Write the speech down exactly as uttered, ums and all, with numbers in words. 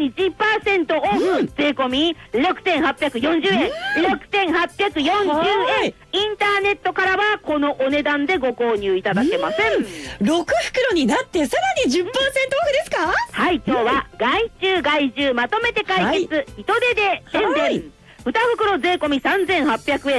に じゅっパーセント オフ、税込みろくせんはっぴゃくよんじゅうえん、ろくせんはっぴゃくよんじゅうえん、インターネットからはこのお値段でご購入いただけません。 ろく袋になってさらに じゅっパーセント オフですか？ はい、今日は害虫害獣まとめて解決、はい、人手で宣伝、に袋税込みさんぜんはっぴゃくえん。